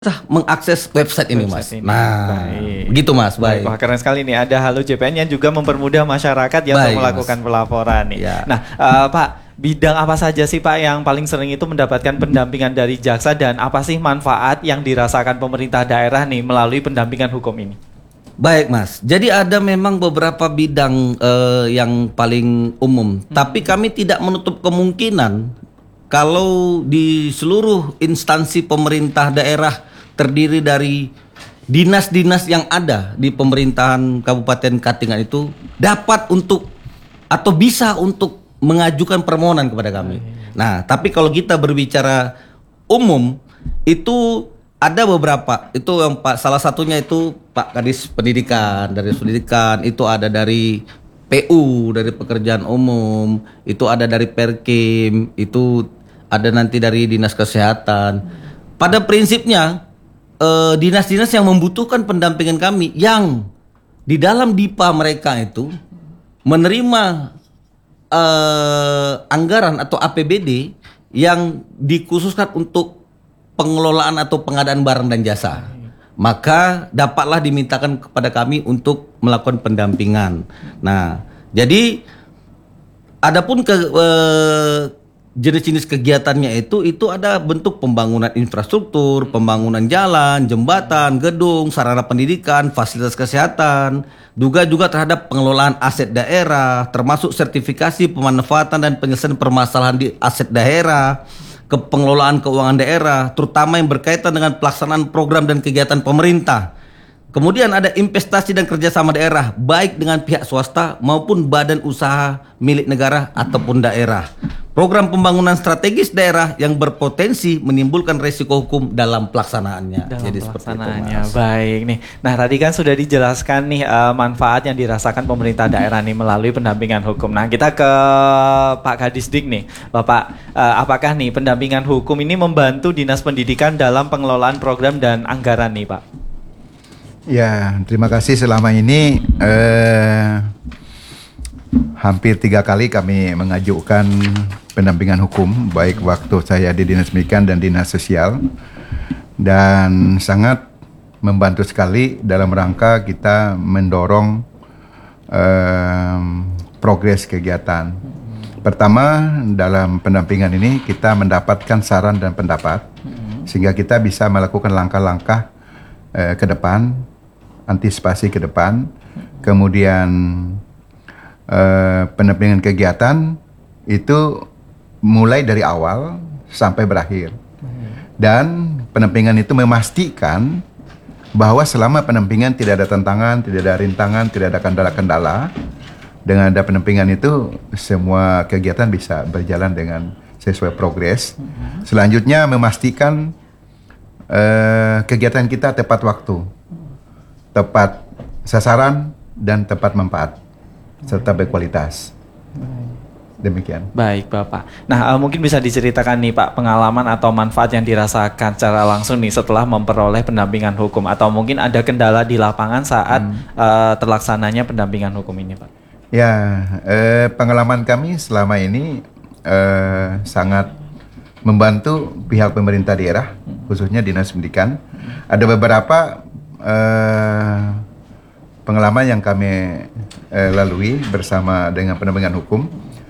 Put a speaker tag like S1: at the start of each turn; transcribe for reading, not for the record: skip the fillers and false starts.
S1: mengakses website ini, Mas.
S2: Website ini.
S1: Nah,
S2: Baik.
S1: begitu, Mas. Baik.
S2: Wah, keren sekali nih. Ada Halo JPN yang juga mempermudah masyarakat yang
S1: Baik,
S2: untuk melakukan
S1: Mas.
S2: pelaporan nih.
S1: Ya.
S2: Nah, Pak, bidang apa saja sih Pak yang paling sering itu mendapatkan pendampingan dari jaksa, dan apa sih manfaat yang dirasakan pemerintah daerah nih melalui pendampingan hukum ini?
S1: Baik, Mas. Jadi ada memang beberapa bidang yang paling umum, tapi kami tidak menutup kemungkinan kalau di seluruh instansi pemerintah daerah terdiri dari dinas-dinas yang ada di pemerintahan Kabupaten Katingan itu dapat untuk atau bisa untuk mengajukan permohonan kepada kami. Nah, tapi kalau kita berbicara umum itu ada beberapa. Itu yang Pak, salah satunya itu Pak Kadis Pendidikan, dari pendidikan, itu ada dari PU, dari pekerjaan umum, itu ada dari Perkim, itu ada nanti dari Dinas Kesehatan. Pada prinsipnya dinas-dinas yang membutuhkan pendampingan kami yang di dalam DIPA mereka itu menerima anggaran atau APBD yang dikhususkan untuk pengelolaan atau pengadaan barang dan jasa, maka dapatlah dimintakan kepada kami untuk melakukan pendampingan. Nah, jadi adapun jenis-jenis kegiatannya itu ada bentuk pembangunan infrastruktur, pembangunan jalan, jembatan, gedung, sarana pendidikan, fasilitas kesehatan, juga terhadap pengelolaan aset daerah, termasuk sertifikasi pemanfaatan dan penyelesaian permasalahan di aset daerah, ke pengelolaan keuangan daerah, terutama yang berkaitan dengan pelaksanaan program dan kegiatan pemerintah. Kemudian ada investasi dan kerjasama daerah, baik dengan pihak swasta maupun badan usaha milik negara ataupun daerah. Program pembangunan strategis daerah yang berpotensi menimbulkan resiko hukum dalam pelaksanaannya.
S2: Jadi pelaksanaannya baik nih. Nah, tadi kan sudah dijelaskan nih manfaat yang dirasakan pemerintah daerah nih melalui pendampingan hukum. Nah, kita ke Pak Kadisdik nih. Bapak, apakah nih pendampingan hukum ini membantu Dinas Pendidikan dalam pengelolaan program dan anggaran nih, Pak?
S3: Ya, terima kasih. Selama ini hampir 3 kali kami mengajukan pendampingan hukum, baik waktu saya di Dinas Pendidikan dan Dinas Sosial, dan sangat membantu sekali dalam rangka kita mendorong progres kegiatan. Pertama, dalam pendampingan ini kita mendapatkan saran dan pendapat sehingga kita bisa melakukan langkah-langkah ke depan, antisipasi ke depan. Kemudian pendampingan kegiatan itu mulai dari awal sampai berakhir, dan pendampingan itu memastikan bahwa selama pendampingan tidak ada tantangan, tidak ada rintangan, tidak ada kendala-kendala. Dengan ada pendampingan itu semua kegiatan bisa berjalan dengan sesuai progres. Selanjutnya memastikan kegiatan kita tepat waktu, tepat sasaran, dan tepat manfaat serta berkualitas. Demikian.
S2: Baik, Bapak. Nah, mungkin bisa diceritakan nih Pak, pengalaman atau manfaat yang dirasakan secara langsung nih setelah memperoleh pendampingan hukum, atau mungkin ada kendala di lapangan saat terlaksananya pendampingan hukum ini, Pak.
S3: Ya, pengalaman kami selama ini sangat membantu pihak pemerintah daerah, khususnya Dinas Pendidikan. Ada beberapa pengalaman yang kami lalui bersama dengan pendampingan hukum.